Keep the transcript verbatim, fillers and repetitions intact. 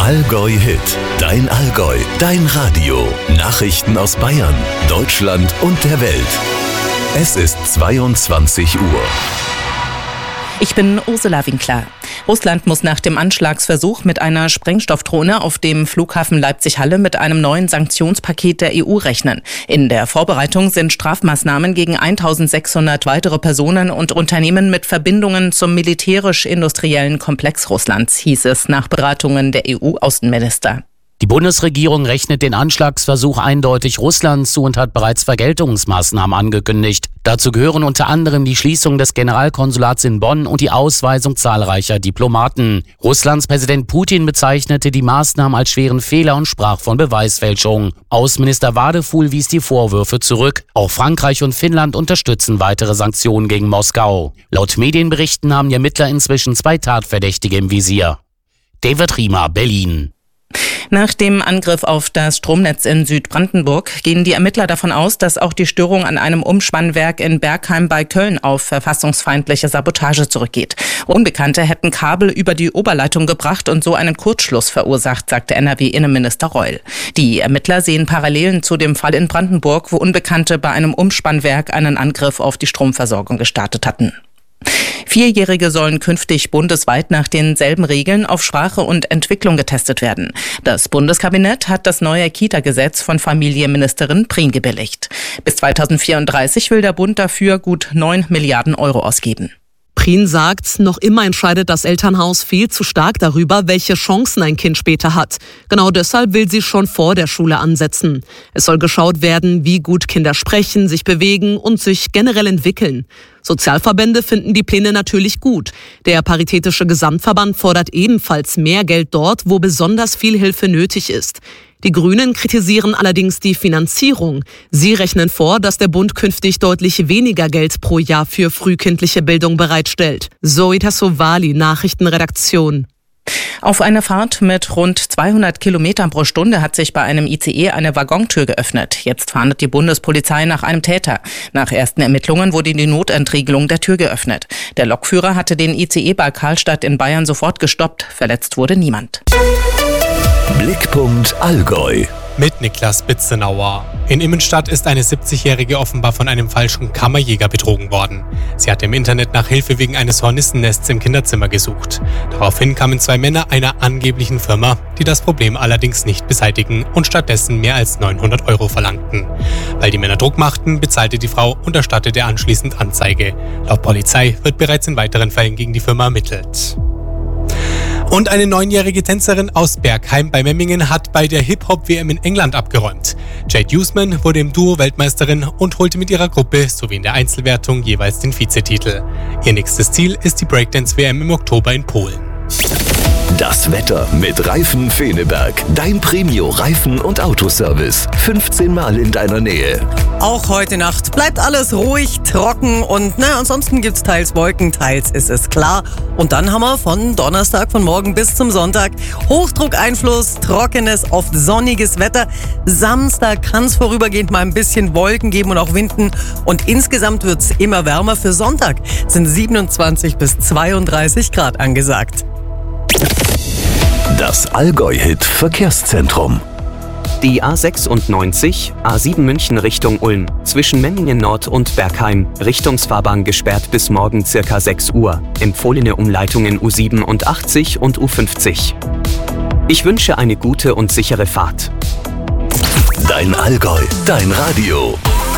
Allgäu Hit, dein Allgäu, dein Radio. Nachrichten aus Bayern, Deutschland und der Welt. Es ist zweiundzwanzig Uhr. Ich bin Ursula Winkler. Russland muss nach dem Anschlagsversuch mit einer Sprengstoffdrohne auf dem Flughafen Leipzig-Halle mit einem neuen Sanktionspaket der E U rechnen. In der Vorbereitung sind Strafmaßnahmen gegen eintausendsechshundert weitere Personen und Unternehmen mit Verbindungen zum militärisch-industriellen Komplex Russlands, hieß es nach Beratungen der E U-Außenminister. Die Bundesregierung rechnet den Anschlagsversuch eindeutig Russland zu und hat bereits Vergeltungsmaßnahmen angekündigt. Dazu gehören unter anderem die Schließung des Generalkonsulats in Bonn und die Ausweisung zahlreicher Diplomaten. Russlands Präsident Putin bezeichnete die Maßnahmen als schweren Fehler und sprach von Beweisfälschung. Außenminister Wadefuhl wies die Vorwürfe zurück. Auch Frankreich und Finnland unterstützen weitere Sanktionen gegen Moskau. Laut Medienberichten haben die Ermittler inzwischen zwei Tatverdächtige im Visier. David Riemer, Berlin. Nach dem Angriff auf das Stromnetz in Südbrandenburg gehen die Ermittler davon aus, dass auch die Störung an einem Umspannwerk in Bergheim bei Köln auf verfassungsfeindliche Sabotage zurückgeht. Unbekannte hätten Kabel über die Oberleitung gebracht und so einen Kurzschluss verursacht, sagte N R W-Innenminister Reul. Die Ermittler sehen Parallelen zu dem Fall in Brandenburg, wo Unbekannte bei einem Umspannwerk einen Angriff auf die Stromversorgung gestartet hatten. Vierjährige sollen künftig bundesweit nach denselben Regeln auf Sprache und Entwicklung getestet werden. Das Bundeskabinett hat das neue Kita-Gesetz von Familienministerin Prien gebilligt. Bis zweitausendvierunddreißig will der Bund dafür gut neun Milliarden Euro ausgeben. Prien sagt, noch immer entscheidet das Elternhaus viel zu stark darüber, welche Chancen ein Kind später hat. Genau deshalb will sie schon vor der Schule ansetzen. Es soll geschaut werden, wie gut Kinder sprechen, sich bewegen und sich generell entwickeln. Sozialverbände finden die Pläne natürlich gut. Der Paritätische Gesamtverband fordert ebenfalls mehr Geld dort, wo besonders viel Hilfe nötig ist. Die Grünen kritisieren allerdings die Finanzierung. Sie rechnen vor, dass der Bund künftig deutlich weniger Geld pro Jahr für frühkindliche Bildung bereitstellt. Zoe Tassovali, Nachrichtenredaktion. Auf einer Fahrt mit rund zweihundert Kilometern pro Stunde hat sich bei einem I C E eine Waggontür geöffnet. Jetzt fahndet die Bundespolizei nach einem Täter. Nach ersten Ermittlungen wurde die Notentriegelung der Tür geöffnet. Der Lokführer hatte den I C E bei Karlstadt in Bayern sofort gestoppt. Verletzt wurde niemand. Blickpunkt Allgäu. Mit Niklas Bitzenauer. In Immenstadt ist eine siebzigjährige offenbar von einem falschen Kammerjäger betrogen worden. Sie hatte im Internet nach Hilfe wegen eines Hornissennests im Kinderzimmer gesucht. Daraufhin kamen zwei Männer einer angeblichen Firma, die das Problem allerdings nicht beseitigen und stattdessen mehr als neunhundert Euro verlangten. Weil die Männer Druck machten, bezahlte die Frau und erstattete anschließend Anzeige. Laut Polizei wird bereits in weiteren Fällen gegen die Firma ermittelt. Und eine neunjährige Tänzerin aus Bergheim bei Memmingen hat bei der Hip-Hop-W M in England abgeräumt. Jade Usman wurde im Duo Weltmeisterin und holte mit ihrer Gruppe sowie in der Einzelwertung jeweils den Vizetitel. Ihr nächstes Ziel ist die Breakdance-W M im Oktober in Polen. Das Wetter mit Reifen Feneberg. Dein Premio-Reifen- und Autoservice. fünfzehn Mal in deiner Nähe. Auch heute Nacht bleibt alles ruhig, trocken und na, ansonsten gibt es teils Wolken, teils ist es klar. Und dann haben wir von Donnerstag, von morgen bis zum Sonntag Hochdruckeinfluss, trockenes, oft sonniges Wetter. Samstag kann es vorübergehend mal ein bisschen Wolken geben und auch Winden. Und insgesamt wird es immer wärmer. Für Sonntag sind siebenundzwanzig bis zweiunddreißig Grad angesagt. Das Allgäu-Hit Verkehrszentrum. Die A sechsundneunzig, A sieben München Richtung Ulm, zwischen Memmingen Nord und Bergheim, Richtungsfahrbahn gesperrt bis morgen circa sechs Uhr. Empfohlene Umleitungen U siebenundachtzig und U fünfzig. Ich wünsche eine gute und sichere Fahrt. Dein Allgäu, dein Radio.